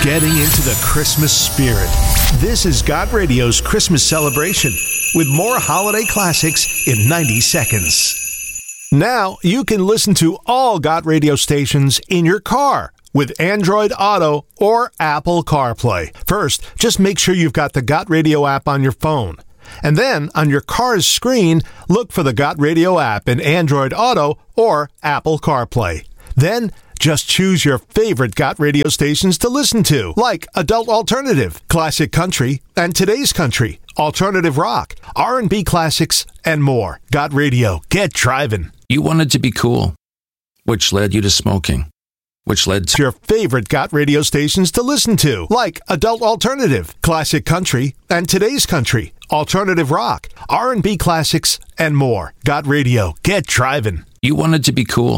getting into the Christmas spirit. This is God Radio's Christmas celebration with more holiday classics in 90 seconds. Now you can listen to all God Radio stations in your car with Android Auto or Apple CarPlay. First, just make sure you've got the God Radio app on your phone. And then, on your car's screen, look for the God Radio app in Android Auto or Apple CarPlay. Then, just choose your favorite God Radio stations to listen to, like Adult Alternative, Classic Country, and Today's Country, Alternative Rock, R&B Classics, and more. God Radio, get driving. You wanted to be cool, which led you to smoking, which led to your favorite God Radio stations to listen to, like Adult Alternative, Classic Country, and Today's Country, Alternative Rock, R&B Classics, and more. God Radio, get driving. You wanted to be cool,